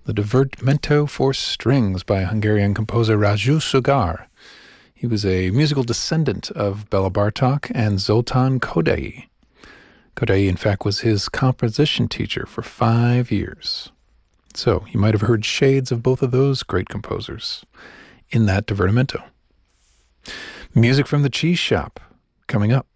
the Divertimento for Strings by Hungarian composer Raju Sugar. He was a musical descendant of Bela Bartok and Zoltán Kodály. Kodály, in fact, was his composition teacher for 5 years. So you might have heard shades of both of those great composers in that Divertimento. Music from the Cheese Shop coming up.